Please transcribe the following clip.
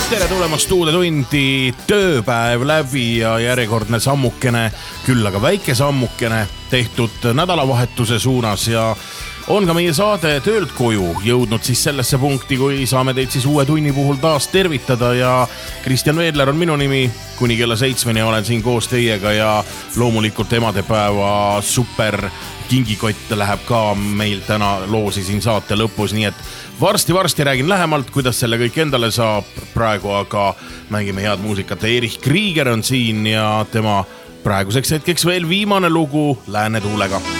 tere tulemast stuudiotundi, tööpäev läbi ja järjekordne sammukene, küll aga väike sammukene tehtud nädalavahetuse suunas ja on ka meie saade töölt koju jõudnud siis sellesse punkti, kui saame teid siis uue tunni puhul taas tervitada ja Kristjan Veedler on minu nimi, kuni kella 7 olen siin koos teiega ja loomulikult emadepäeva super kingikott läheb ka meil täna loosi siin saate lõpus, nii et varsti räägin lähemalt, kuidas selle kõik endale saab. Praegu aga mängime head muusikat. Erich Krieger on siin ja tema praeguseks hetkeks veel viimane lugu Lääne tuulega.